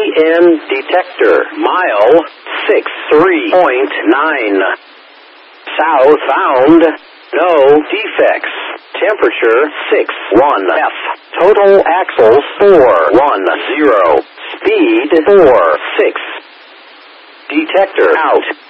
EN detector. Mile 63.9. South bound. No defects. Temperature 61 F. Total axles 410. Speed 46. Detector out.